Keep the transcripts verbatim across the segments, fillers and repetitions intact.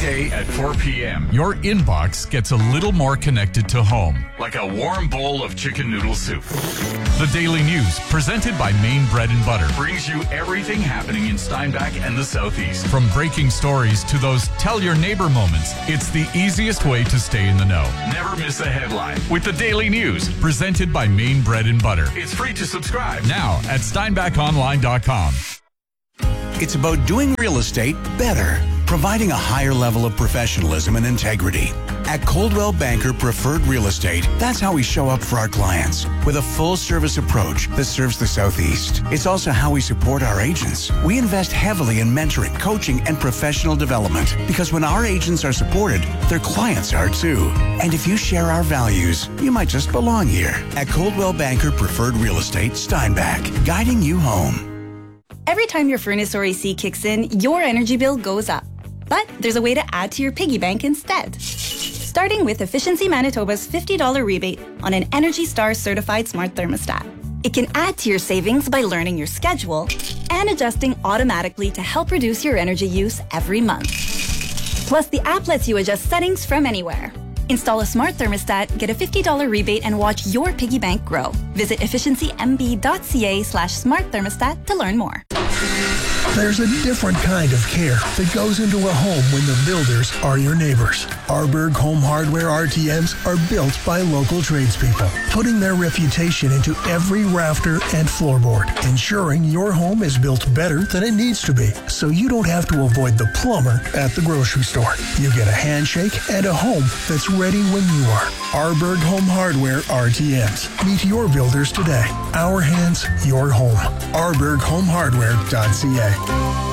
weekday at four p.m. Your inbox gets a little more connected to home. Like a warm bowl of chicken noodle soup. The Daily News, presented by Maine Bread and Butter, brings you everything happening in Steinbach and the Southeast. From breaking stories to those tell your neighbor moments, it's the easiest way to stay in the know. Never miss a headline with the Daily News, presented by Maine Bread and Butter. It's free to subscribe now at steinbach online dot com. It's about doing real estate better, providing a higher level of professionalism and integrity. At Coldwell Banker Preferred Real Estate, that's how we show up for our clients, with a full-service approach that serves the Southeast. It's also how we support our agents. We invest heavily in mentoring, coaching, and professional development, because when our agents are supported, their clients are too. And if you share our values, you might just belong here. At Coldwell Banker Preferred Real Estate, Steinbach, guiding you home. Every time your furnace or A C kicks in, your energy bill goes up. But there's a way to add to your piggy bank instead. Starting with Efficiency Manitoba's fifty dollars rebate on an Energy Star certified smart thermostat. It can add to your savings by learning your schedule and adjusting automatically to help reduce your energy use every month. Plus, the app lets you adjust settings from anywhere. Install a smart thermostat, get a fifty dollars rebate, and watch your piggy bank grow. Visit efficiencymb.ca slash smart thermostat to learn more. There's a different kind of care that goes into a home when the builders are your neighbors. Arberg Home Hardware R T Ms are built by local tradespeople, putting their reputation into every rafter and floorboard, ensuring your home is built better than it needs to be, so you don't have to avoid the plumber at the grocery store. You get a handshake and a home that's ready when you are. Arberg Home Hardware R T Ms. Meet your builders today. Our hands, your home. arberg home hardware dot c a.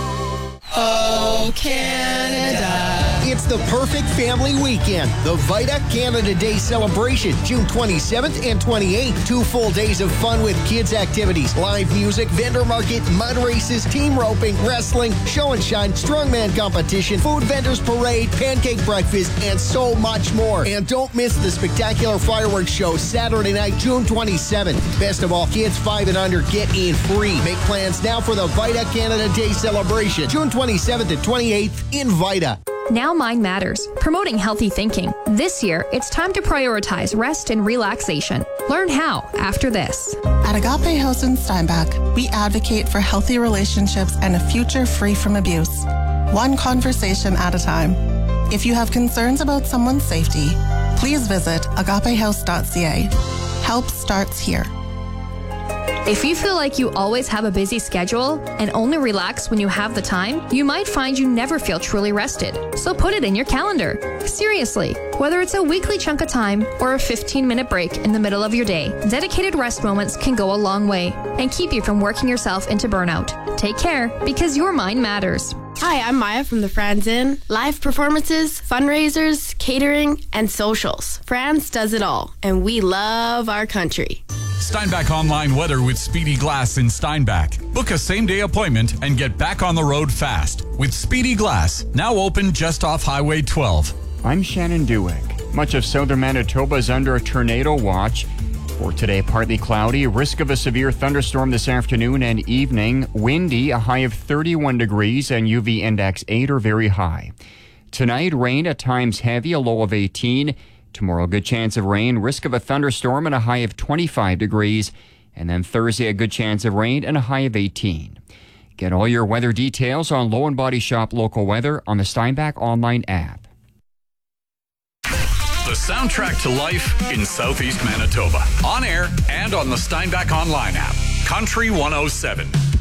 Oh, Canada. It's the perfect family weekend. The Vita Canada Day celebration, June twenty-seventh and twenty-eighth. Two full days of fun with kids' activities, live music, vendor market, mud races, team roping, wrestling, show and shine, strongman competition, food vendors parade, pancake breakfast, and so much more. And don't miss the spectacular fireworks show Saturday night, June twenty-seventh. Best of all, kids five and under get in free. Make plans now for the Vita Canada Day celebration, June twenty-seventh and twenty-eighth in Vita. Now Mind Matters, promoting healthy thinking. This year, it's time to prioritize rest and relaxation. Learn how after this. At Agape House in Steinbach, we advocate for healthy relationships and a future free from abuse. One conversation at a time. If you have concerns about someone's safety, please visit agape house dot c a. Help starts here. If you feel like you always have a busy schedule and only relax when you have the time, you might find you never feel truly rested. So put it in your calendar. Seriously, whether it's a weekly chunk of time or a fifteen minute break in the middle of your day, dedicated rest moments can go a long way and keep you from working yourself into burnout. Take care, because your mind matters. Hi, I'm Maya from the Franz Inn. Live performances, fundraisers, catering, and socials. Franz does it all, and we love our country. Steinbach Online Weather with Speedy Glass in Steinbach. Book a same-day appointment and get back on the road fast with Speedy Glass, now open just off Highway twelve. I'm Shannon Dewick. Much of southern Manitoba is under a tornado watch. For today, partly cloudy, risk of a severe thunderstorm this afternoon and evening. Windy, a high of thirty-one degrees and U V index eight or very high. Tonight, rain at times heavy, a low of eighteen. Tomorrow, good chance of rain, risk of a thunderstorm and a high of twenty-five degrees. And then Thursday, a good chance of rain and a high of eighteen. Get all your weather details on Low and Body Shop Local Weather on the Steinbach Online app. The soundtrack to life in Southeast Manitoba. On air and on the Steinbach Online app. Country one oh seven.